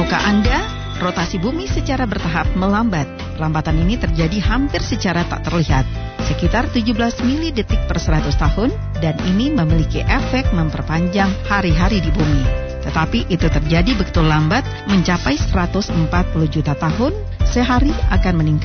Tahukah Anda, rotasi bumi secara bertahap melambat. Lambatan ini terjadi hampir secara tak terlihat, sekitar 17 milidetik per 100 tahun, dan ini memiliki efek memperpanjang hari-hari di bumi. Tetapi itu terjadi begitu lambat, mencapai 140 juta tahun, sehari akan meningkat